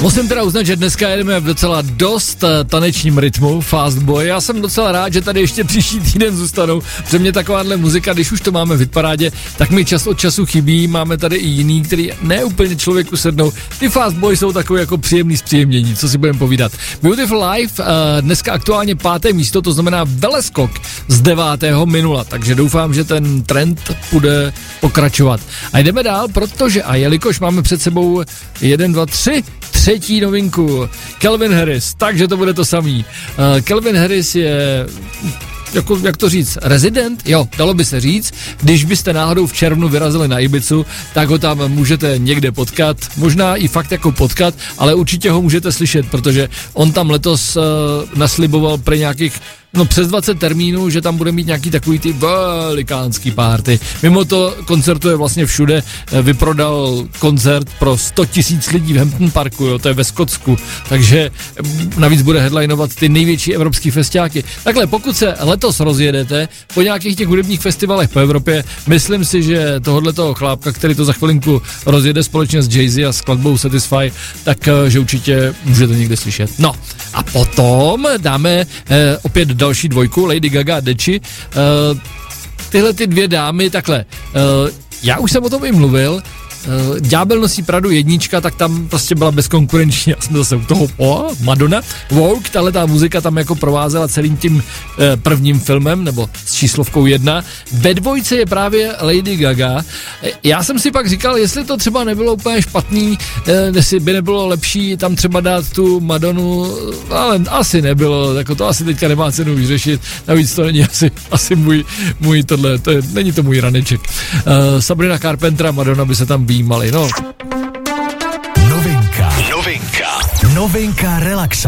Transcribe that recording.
Musím teda uznat, že dneska jedeme v docela dost tanečním rytmu, Fast Boy. Já jsem docela rád, že tady ještě příští týden zůstanou, protože mě takováhle muzika, když už to máme v hitparádě, tak mi čas od času chybí. Máme tady i jiný, který ne úplně člověku sednou. Ty Fast Boy jsou takový jako příjemný zpříjemnění, co si budeme povídat. Beautiful Life, dneska aktuálně 5. místo, to znamená veleskok z 9. minula, takže doufám, že ten trend bude pokračovat. A jdeme dál, protože a jelikož máme před sebou 1, 2, 3, třetí novinku, Calvin Harris, takže to bude to samý. Calvin Harris je, jak to říct, rezident? Jo, dalo by se říct. Když byste náhodou v červnu vyrazili na Ibizu, tak ho tam můžete někde potkat, možná i fakt jako potkat, ale určitě ho můžete slyšet, protože on tam letos nasliboval pro nějakých přes 20 termínů, že tam bude mít nějaký takový ty velikánský party. Mimo to koncertuje vlastně všude, vyprodal koncert pro 100 000 lidí v Hampton Parku, jo, to je ve Skotsku, takže navíc bude headlinovat ty největší evropský festiáky. Takhle, pokud se letos rozjedete po nějakých těch hudebních festivalech po Evropě, myslím si, že tohohletoho chlápka, který to za chvilinku rozjede společně s Jay-Z a s skladbou Satisfy, tak že určitě můžete někde slyšet. No a potom dáme opět další dvojku, Lady Gaga a Dechi. Tyhle ty dvě dámy, takhle, já už jsem o tom i mluvil, Ďábel nosí Pradu 1, tak tam prostě byla bezkonkurenční, já jsem zase u toho, Madonna, Vogue, tahle muzika tam jako provázela celým tím prvním filmem, nebo s číslovkou 1. Ve dvojce je právě Lady Gaga. Já jsem si pak říkal, jestli to třeba nebylo úplně špatný, jestli by nebylo lepší tam třeba dát tu Madonu, ale asi nebylo, jako to asi teďka nemá cenu vyřešit, navíc to není asi můj tohle, není to můj raneček. Sabrina Carpentera, Madonna by se tam výjímali, no. Novinka relaxa.